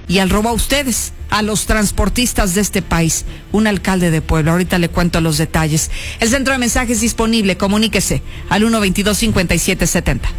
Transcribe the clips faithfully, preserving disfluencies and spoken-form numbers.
y al robo a ustedes, a los transportistas de este país. Un alcalde de Puebla, ahorita le cuento los detalles. El centro de mensajes disponible, comuníquese al uno veintidós cincuenta y siete setenta.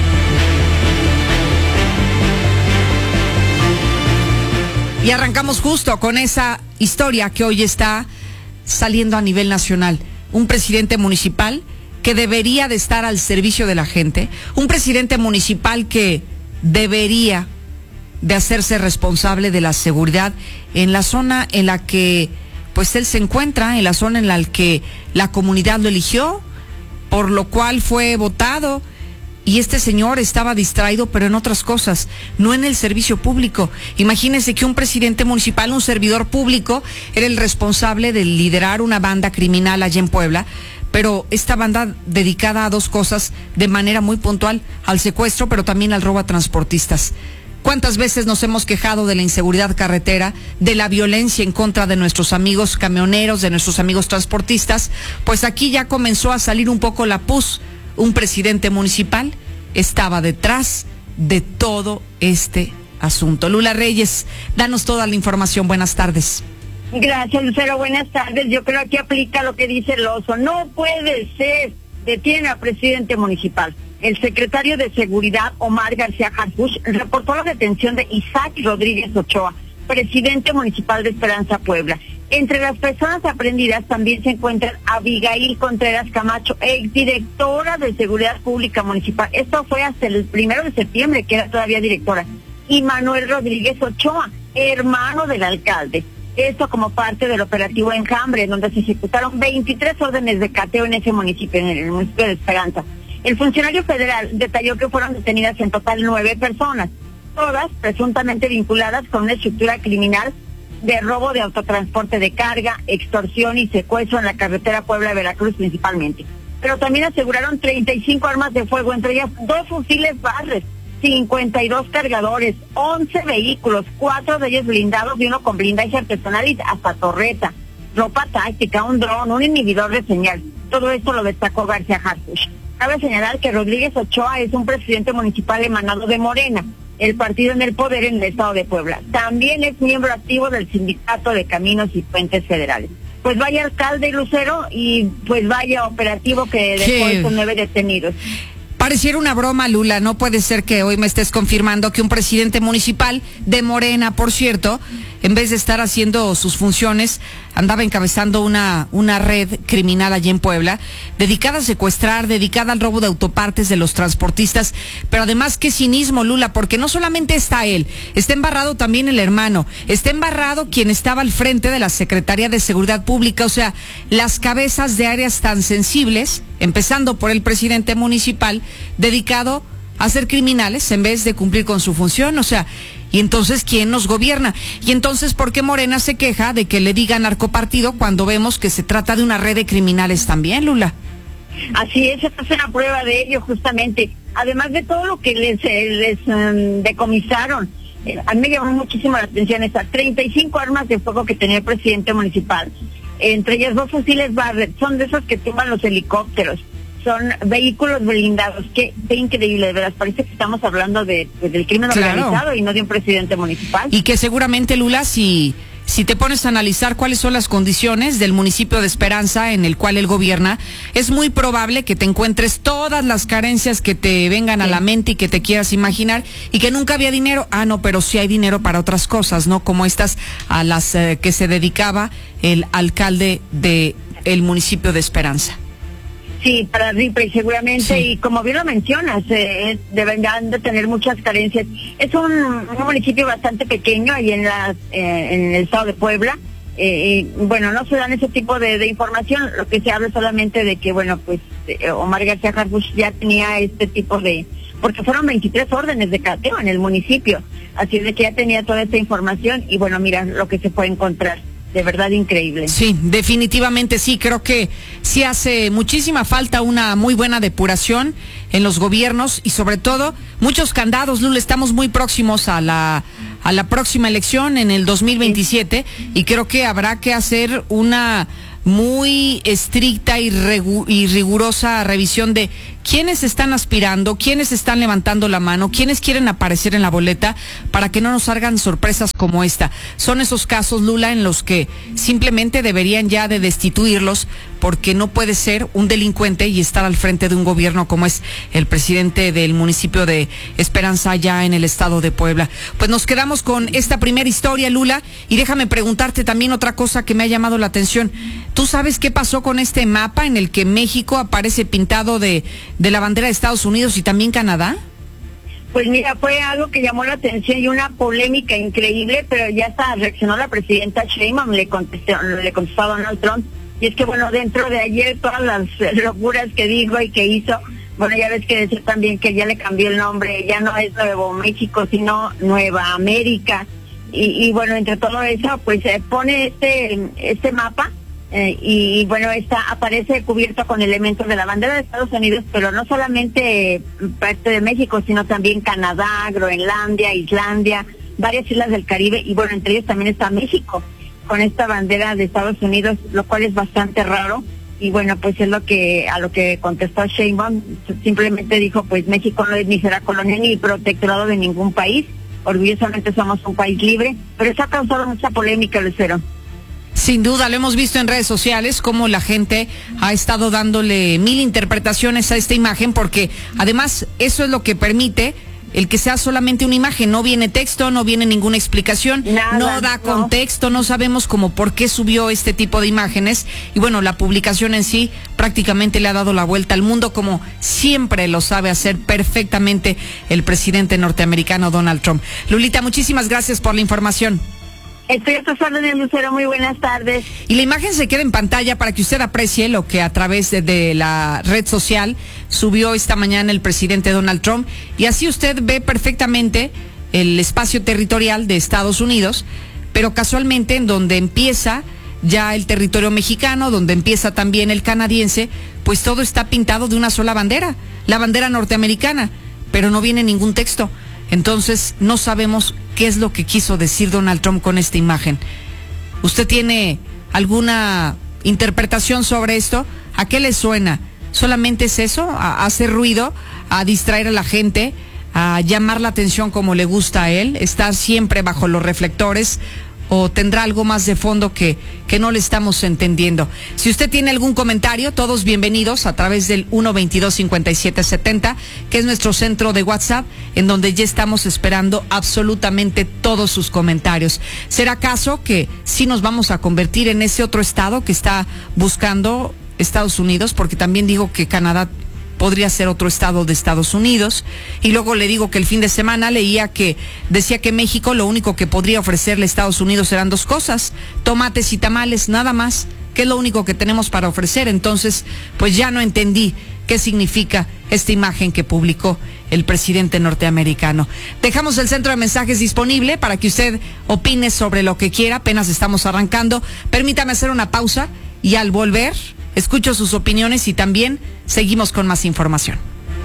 Y arrancamos justo con esa historia que hoy está saliendo a nivel nacional. Un presidente municipal que debería de estar al servicio de la gente, un presidente municipal que debería de hacerse responsable de la seguridad en la zona en la que pues él se encuentra, en la zona en la que la comunidad lo eligió, por lo cual fue votado. Y este señor estaba distraído, pero en otras cosas, no en el servicio público. Imagínense que un presidente municipal, un servidor público, era el responsable de liderar una banda criminal allá en Puebla, pero esta banda dedicada a dos cosas de manera muy puntual, al secuestro, pero también al robo a transportistas. ¿Cuántas veces nos hemos quejado de la inseguridad carretera, de la violencia en contra de nuestros amigos camioneros, de nuestros amigos transportistas? Pues aquí ya comenzó a salir un poco la pus. Un presidente municipal estaba detrás de todo este asunto. Lula Reyes, danos toda la información. Buenas tardes. Gracias, Lucero. Buenas tardes. Yo creo que aplica lo que dice el oso. No puede ser. Detiene al presidente municipal. El secretario de Seguridad, Omar García Harfuch, reportó la detención de Isaac Rodríguez Ochoa, presidente municipal de Esperanza, Puebla. Entre las personas aprendidas también se encuentran Abigail Contreras Camacho, exdirectora de Seguridad Pública Municipal. Esto fue hasta el primero de septiembre, que era todavía directora. Y Manuel Rodríguez Ochoa, hermano del alcalde. Esto como parte del operativo Enjambre, donde se ejecutaron veintitrés órdenes de cateo en ese municipio, en el municipio de Esperanza. El funcionario federal detalló que fueron detenidas en total nueve personas, todas presuntamente vinculadas con una estructura criminal de robo de autotransporte de carga, extorsión y secuestro en la carretera Puebla-Veracruz principalmente. Pero también aseguraron treinta y cinco armas de fuego, entre ellas dos fusiles Barrett, cincuenta y dos cargadores, once vehículos, cuatro de ellos blindados y uno con blindaje artesanal y hasta torreta, ropa táctica, un dron, un inhibidor de señal. Todo esto lo destacó García Harfuch. Cabe señalar que Rodríguez Ochoa es un presidente municipal emanado de Morena, el partido en el poder en el estado de Puebla. También es miembro activo del Sindicato de Caminos y Puentes Federales. Pues vaya alcalde Lucero y pues vaya operativo que dejó estos nueve detenidos. Pareciera una broma, Lula. No puede ser que hoy me estés confirmando que un presidente municipal de Morena, por cierto, en vez de estar haciendo sus funciones, andaba encabezando una, una red criminal allí en Puebla, dedicada a secuestrar, dedicada al robo de autopartes de los transportistas. Pero además, qué cinismo, Lula, porque no solamente está él, está embarrado también el hermano, está embarrado quien estaba al frente de la Secretaría de Seguridad Pública. O sea, las cabezas de áreas tan sensibles, empezando por el presidente municipal, dedicado a ser criminales en vez de cumplir con su función. O sea, y entonces, ¿quién nos gobierna? Y entonces, ¿por qué Morena se queja de que le diga narcopartido cuando vemos que se trata de una red de criminales también, Lula? Así es, esta es una prueba de ello justamente. Además de todo lo que les, les um, decomisaron, eh, a mí me llamó muchísimo la atención estas treinta y cinco armas de fuego que tenía el presidente municipal. Entre ellas dos fusiles Barrett, son de esos que tumban los helicópteros. Son vehículos blindados. Qué, qué increíble, de verdad. Parece que estamos hablando de, de del crimen claro. organizado y no de un presidente municipal. Y que seguramente, Lula, si, si te pones a analizar cuáles son las condiciones del municipio de Esperanza en el cual él gobierna, es muy probable que te encuentres todas las carencias que te vengan sí. a la mente y que te quieras imaginar, y que nunca había dinero. Ah, no, pero sí hay dinero para otras cosas, ¿no? Como estas a las eh, que se dedicaba el alcalde de el municipio de Esperanza. Sí, para Ripley seguramente, sí. Y como bien lo mencionas, eh, deberán de tener muchas carencias. Es un, un municipio bastante pequeño ahí en, la, eh, en el estado de Puebla. Eh, y, bueno, no se dan ese tipo de, de información, lo que se habla solamente de que, bueno, pues eh, Omar García Harfuch ya tenía este tipo de... porque fueron veintitrés órdenes de cateo en el municipio, así de que ya tenía toda esta información y bueno, mira lo que se puede encontrar. De verdad increíble. Sí, definitivamente sí, creo que sí hace muchísima falta una muy buena depuración en los gobiernos y sobre todo muchos candados, Lula. Estamos muy próximos a la a la próxima elección en el dos mil veintisiete sí. Y creo que habrá que hacer una muy estricta y, regu y rigurosa revisión de quiénes están aspirando, quiénes están levantando la mano, quiénes quieren aparecer en la boleta para que no nos salgan sorpresas como esta. Son esos casos, Lula, en los que simplemente deberían ya de destituirlos, porque no puede ser un delincuente y estar al frente de un gobierno como es el presidente del municipio de Esperanza, allá en el estado de Puebla. Pues nos quedamos con esta primera historia, Lula, y déjame preguntarte también otra cosa que me ha llamado la atención. ¿Tú sabes qué pasó con este mapa en el que México aparece pintado de, de la bandera de Estados Unidos y también Canadá? Pues mira, fue algo que llamó la atención y una polémica increíble, pero ya está, reaccionó la presidenta Sheinbaum, le contestó, le contestó a Donald Trump. Y es que, bueno, dentro de ayer todas las locuras que dijo y que hizo, bueno, ya ves que decir también que ya le cambió el nombre, ya no es Nuevo México, sino Nueva América. Y, y bueno, entre todo eso, pues se eh, pone este este mapa eh, y, y bueno, está aparece cubierto con elementos de la bandera de Estados Unidos, pero no solamente parte de México, sino también Canadá, Groenlandia, Islandia, varias islas del Caribe, y bueno, entre ellos también está México, con esta bandera de Estados Unidos, lo cual es bastante raro. Y bueno, pues es lo que a lo que contestó Sheinbaum, simplemente dijo, pues México no es ni será colonia ni protectorado de ningún país, orgullosamente somos un país libre, pero eso ha causado mucha polémica, Lucero. Sin duda, lo hemos visto en redes sociales, cómo la gente ha estado dándole mil interpretaciones a esta imagen, porque además eso es lo que permite el que sea solamente una imagen, no viene texto, no viene ninguna explicación, Nada, no da no. contexto, no sabemos como por qué subió este tipo de imágenes, y bueno, la publicación en sí prácticamente le ha dado la vuelta al mundo, como siempre lo sabe hacer perfectamente el presidente norteamericano Donald Trump. Lulita, muchísimas gracias por la información. Estoy a tus órdenes, Lucero, muy buenas tardes. Y la imagen se queda en pantalla para que usted aprecie lo que a través de, de la red social subió esta mañana el presidente Donald Trump, y así usted ve perfectamente el espacio territorial de Estados Unidos, pero casualmente en donde empieza ya el territorio mexicano, donde empieza también el canadiense, pues todo está pintado de una sola bandera, la bandera norteamericana, pero no viene ningún texto. Entonces no sabemos qué es lo que quiso decir Donald Trump con esta imagen. ¿Usted tiene alguna interpretación sobre esto? ¿A qué le suena? ¿Solamente es eso? ¿A hacer ruido? ¿A distraer a la gente? ¿A llamar la atención como le gusta a él? ¿Estar siempre bajo los reflectores? ¿O tendrá algo más de fondo que, que no le estamos entendiendo? Si usted tiene algún comentario, todos bienvenidos a través del uno veintidós cincuenta y siete setenta, que es nuestro centro de WhatsApp, en donde ya estamos esperando absolutamente todos sus comentarios. ¿Será acaso que sí nos vamos a convertir en ese otro estado que está buscando Estados Unidos? Porque también digo que Canadá podría ser otro estado de Estados Unidos. Y luego le digo que el fin de semana leía que decía que México lo único que podría ofrecerle a Estados Unidos eran dos cosas: tomates y tamales, nada más, que es lo único que tenemos para ofrecer. Entonces, pues ya no entendí qué significa esta imagen que publicó el presidente norteamericano. Dejamos el centro de mensajes disponible para que usted opine sobre lo que quiera, apenas estamos arrancando. Permítame hacer una pausa y al volver escucho sus opiniones y también seguimos con más información.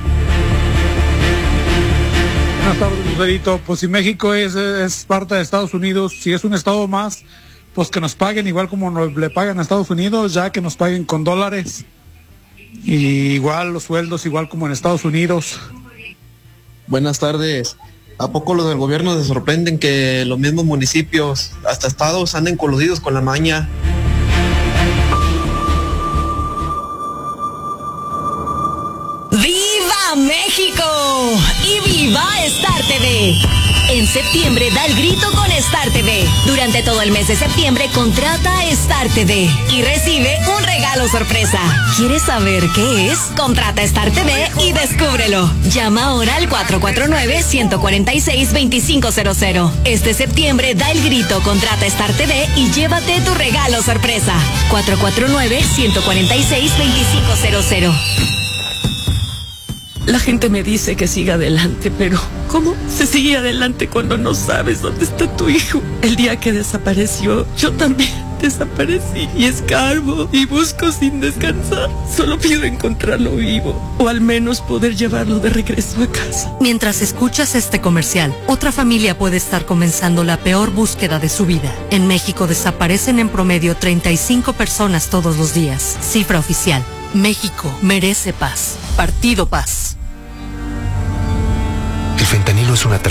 Buenas tardes, Lucerito. Pues si México es, es parte de Estados Unidos, si es un estado más, pues que nos paguen igual como nos le pagan a Estados Unidos, ya que nos paguen con dólares. Y igual los sueldos, igual como en Estados Unidos. Buenas tardes. ¿A poco los del gobierno se sorprenden que los mismos municipios, hasta estados, anden coludidos con la maña? ¡Viva México! ¡Y viva Star T V! En septiembre da el grito con Star T V. Durante todo el mes de septiembre contrata Star T V y recibe un regalo sorpresa. ¿Quieres saber qué es? Contrata Star T V y descúbrelo. Llama ahora al cuatro cuatro nueve, uno cuatro seis, dos cinco cero cero. Este septiembre da el grito, contrata Star T V y llévate tu regalo sorpresa. cuatro cuatro nueve, uno cuatro seis, dos cinco cero cero. La gente me dice que siga adelante, pero ¿cómo se sigue adelante cuando no sabes dónde está tu hijo? El día que desapareció, yo también desaparecí y escarbo y busco sin descansar. Solo pido encontrarlo vivo o al menos poder llevarlo de regreso a casa. Mientras escuchas este comercial, otra familia puede estar comenzando la peor búsqueda de su vida. En México desaparecen en promedio treinta y cinco personas todos los días. Cifra oficial. México merece paz. Partido Paz. El fentanilo es una